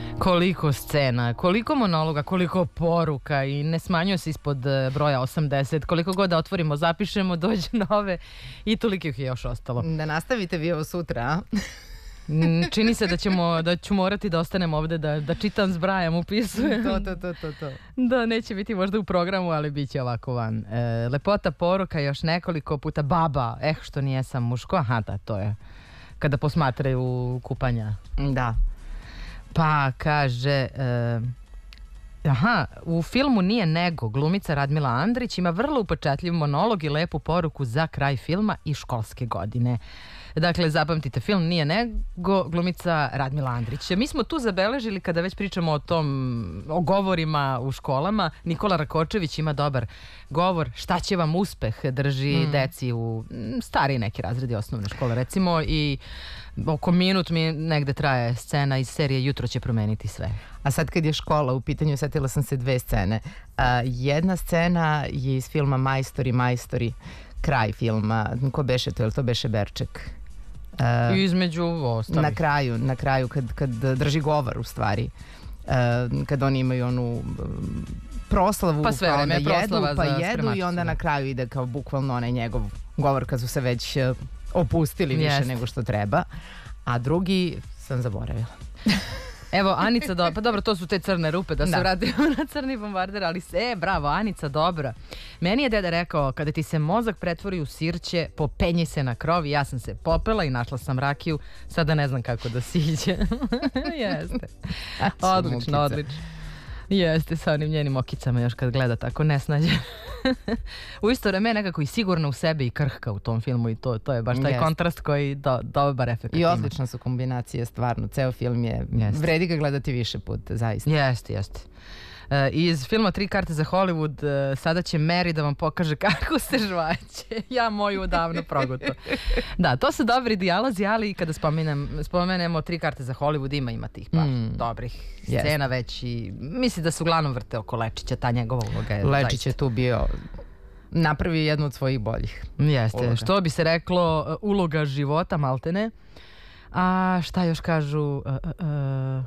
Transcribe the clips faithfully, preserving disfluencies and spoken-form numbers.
Koliko scena, koliko monologa, koliko poruka i ne smanjuje se ispod broja osamdeset. Koliko god da otvorimo, zapišemo, dođe nove i toliko ih je još ostalo. Da nastavite vi ovo sutra, a? Čini se da ćemo, da ću morati da ostanem ovde, da, da čitam, zbrajam, upisujem. To, to, to, to, to. Da, neće biti možda u programu, ali bit će ovako van. E, lepota poruka još nekoliko puta. Baba, eh, što nijesam muško. Aha, da, to je kada posmatraju kupanja. Da. Pa kaže... E, aha, u filmu Nije nego glumica Radmila Andrić ima vrlo upečatljiv monolog i lepu poruku za kraj filma i školske godine. Dakle, zapamtite, film Nije nego, glumica Radmila Andrić. Mi smo tu zabeležili, kada već pričamo o tom, o govorima u školama, Nikola Rakočević ima dobar govor, šta će vam uspeh, drži mm. deci u stari neki razredi osnovne škole, recimo, i oko minut mi negde traje scena iz serije Jutro će promeniti sve. A sad kad je škola u pitanju, setila sam se dve scene. A, jedna scena je iz filma Majstori, majstori, kraj filma. Ko beše to, ili to beše Berček? Uh, između ostalih. Na kraju, na kraju kad, kad drži govor u stvari, uh, kad oni imaju onu um, proslavu, pa sve pa vreme onda jedu, pa jedu i onda da. Na kraju ide kao bukvalno onaj njegov govor kad su se već uh, opustili više Jest. nego što treba, a drugi sam zaboravila. Evo, Anica, do... pa dobro, to su te crne rupe, da se da. vratimo na crni bombarder, ali se, e, bravo, Anica, dobra. Meni je deda rekao, kada ti se mozak pretvori u sirće, popenji se na krov i ja sam se popela i našla sam rakiju, sada ne znam kako da siđe. Jeste. Odlično, odlično. Jeste, sa onim njenim okicama još kad gleda tako nesnađe. U isto vreme nekako i sigurno u sebi i krhka u tom filmu i to, to je baš taj Jest. kontrast koji do, dobar efekt I ima. odlična su kombinacije, stvarno. Ceo film je, jest. Vredi ga gledati više puta, zaista. Jeste, jeste. Uh, iz filma Tri karte za Hollywood uh, sada će Mary da vam pokaže kako se žvaće. Ja moju odavno proguto. Da, to su dobri dijalozi, ali kada spomenem, spomenemo Tri karte za Hollywood ima ima tih par mm. dobrih scena yes. već i mislim da su uglavnom vrte oko Lečića, ta njegova uloga je Lečić zaista. je tu bio, napravi jednu od svojih boljih. Jeste, uloga. Što bi se reklo uloga života maltene. A šta još kažu... Uh, uh, uh,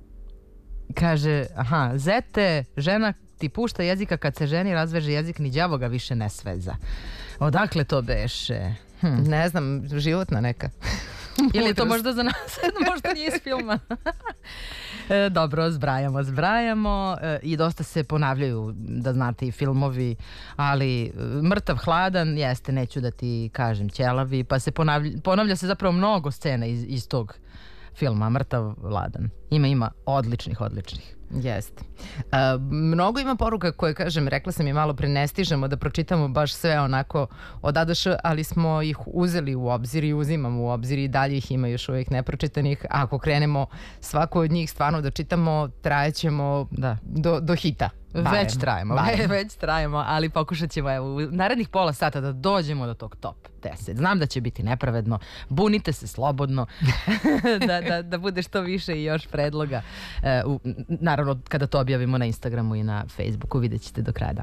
Kaže, aha, zete, žena ti pušta jezika kad se ženi razveže jezik, ni đavo ga više ne sveza. Odakle to beše? Hm. Ne znam, životna neka. Ili je to možda za nas, možda nije iz filma. e, dobro, zbrajamo, zbrajamo e, i dosta se ponavljaju, da znate, i filmovi, ali Mrtav hladan, jeste, neću da ti kažem, ćelavi, pa se ponavlja, ponavlja se zapravo mnogo scena iz, iz tog filma Mrtav hladan. Ima, ima odličnih, odličnih. Jeste. Uh, mnogo ima poruka koje, kažem, rekla sam je malo pre, ne stižemo da pročitamo baš sve onako od A do Š, ali smo ih uzeli u obzir i uzimamo u obzir i dalje ih ima još uvijek nepročitanih. Ako krenemo svako od njih stvarno da čitamo, trajećemo da. do, do hita. Barem. Već trajemo, Barem. već trajemo, ali pokušat ćemo evo, u narednih pola sata da dođemo do tog top deset. Znam da će biti nepravedno, bunite se slobodno, da, da, da bude što više i još predloga. E, u, naravno, kada to objavimo na Instagramu i na Facebooku, vidjet ćete do kraja dana.